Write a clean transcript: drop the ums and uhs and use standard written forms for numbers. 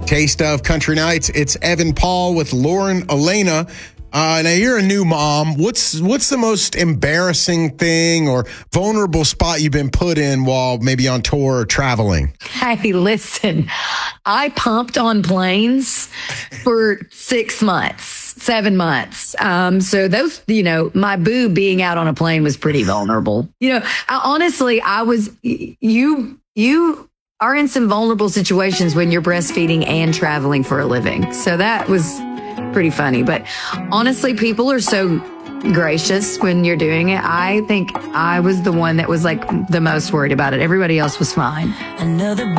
Taste of Country Nights. It's Evan Paul with Lauren Elena. Now you're a new mom. What's the most embarrassing thing or vulnerable spot you've been put in while maybe on tour or traveling? Hey, listen, I pumped on planes for 6 months, 7 months. So those, my boob being out on a plane was pretty vulnerable. Honestly, you are in some vulnerable situations when you're breastfeeding and traveling for a living. So that was pretty funny. But honestly, people are so gracious when you're doing it. I think I was the one that was like the most worried about it. Everybody else was fine. Another